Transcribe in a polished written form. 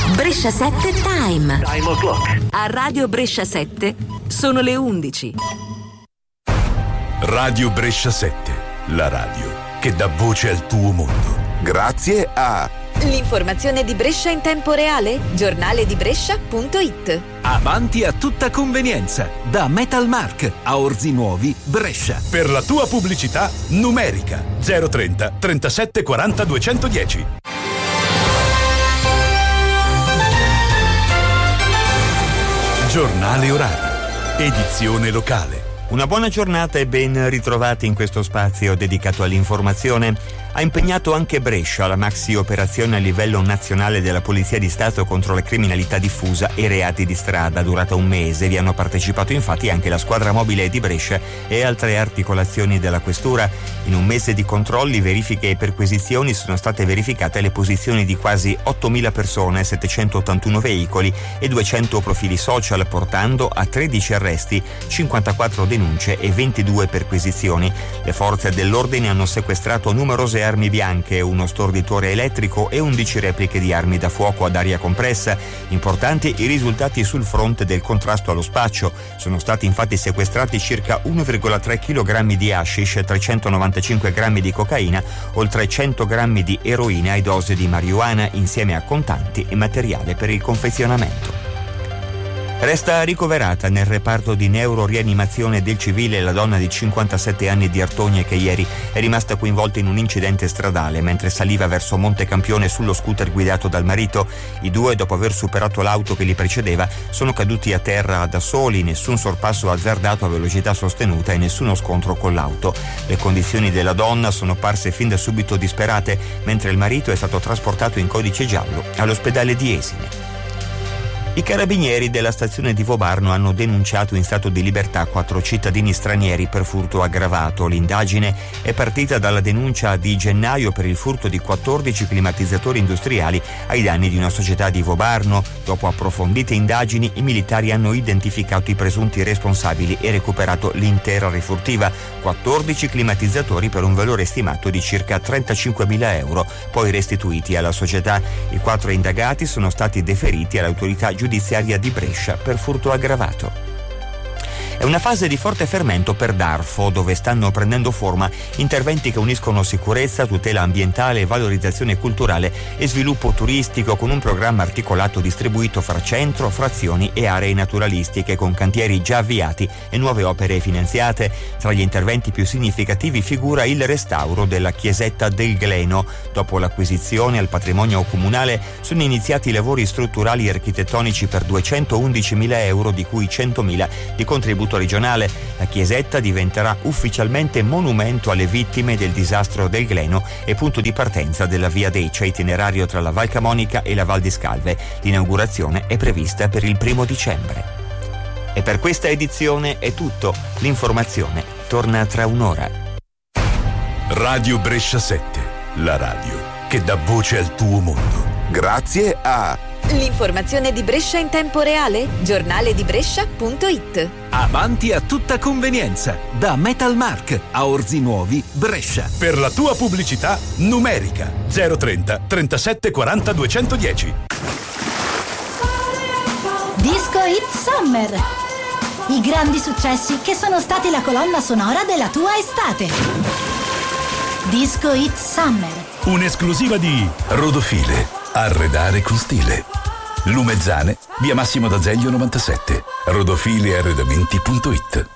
Brescia 7 Time. Time o'clock. A Radio Brescia 7 sono le 11. Radio Brescia 7, la radio che dà voce al tuo mondo. Grazie a l'informazione di Brescia in tempo reale, giornaledibrescia.it. Avanti a tutta convenienza, da Metalmark a Orzi Nuovi, Brescia. Per la tua pubblicità numerica 030 37 40 210. Giornale orario, edizione locale. Una buona giornata e ben ritrovati in questo spazio dedicato all'informazione. Ha impegnato anche Brescia la maxi operazione a livello nazionale della Polizia di Stato contro la criminalità diffusa e reati di strada, durata un mese. Vi hanno partecipato infatti anche la squadra mobile di Brescia e altre articolazioni della questura. In un mese di controlli, verifiche e perquisizioni sono state verificate le posizioni di quasi 8.000 persone, 781 veicoli e 200 profili social, portando a 13 arresti, 54 denunce e 22 perquisizioni. Le forze dell'ordine hanno sequestrato numerose armi bianche, uno storditore elettrico e 11 repliche di armi da fuoco ad aria compressa. Importanti i risultati sul fronte del contrasto allo spaccio. Sono stati infatti sequestrati circa 1,3 kg di hashish, 395 grammi di cocaina, oltre 100 grammi di eroina e dosi di marijuana, insieme a contanti e materiale per il confezionamento. Resta ricoverata nel reparto di neurorianimazione del civile la donna di 57 anni di Artogne che ieri è rimasta coinvolta in un incidente stradale mentre saliva verso Monte Campione sullo scooter guidato dal marito. I due, dopo aver superato l'auto che li precedeva, sono caduti a terra da soli, nessun sorpasso azzardato a velocità sostenuta e nessuno scontro con l'auto. Le condizioni della donna sono parse fin da subito disperate, mentre il marito è stato trasportato in codice giallo all'ospedale di Esine. I carabinieri della stazione di Vobarno hanno denunciato in stato di libertà 4 cittadini stranieri per furto aggravato. L'indagine è partita dalla denuncia di gennaio per il furto di 14 climatizzatori industriali ai danni di una società di Vobarno. Dopo approfondite indagini, i militari hanno identificato i presunti responsabili e recuperato l'intera rifurtiva, 14 climatizzatori per un valore stimato di circa 35.000 euro, poi restituiti alla società. I 4 indagati sono stati deferiti all'autorità giudiziaria di Brescia per furto aggravato. È una fase di forte fermento per Darfo, dove stanno prendendo forma interventi che uniscono sicurezza, tutela ambientale, valorizzazione culturale e sviluppo turistico, con un programma articolato distribuito fra centro, frazioni e aree naturalistiche, con cantieri già avviati e nuove opere finanziate. Tra gli interventi più significativi figura il restauro della chiesetta del Gleno. Dopo l'acquisizione al patrimonio comunale sono iniziati i lavori strutturali e architettonici per 211.000 euro, di cui 100.000 di contributo regionale. La chiesetta diventerà ufficialmente monumento alle vittime del disastro del Gleno e punto di partenza della via Deccia, itinerario tra la Val Camonica e la Val di Scalve. L'inaugurazione è prevista per il 1 dicembre. E per questa edizione è tutto. L'informazione torna tra un'ora. Radio Brescia 7, la radio che dà voce al tuo mondo. Grazie a l'informazione di Brescia in tempo reale, giornaledibrescia.it. Avanti a tutta convenienza, da Metalmark a Orzi Nuovi, Brescia. Per la tua pubblicità numerica 030 37 40 210. Disco Hit Summer. I grandi successi che sono stati la colonna sonora della tua estate. Disco Hit Summer. Un'esclusiva di Rodofile. Arredare con stile. Lumezzane, via Massimo d'Azeglio 97. Rodofilearredamenti.it.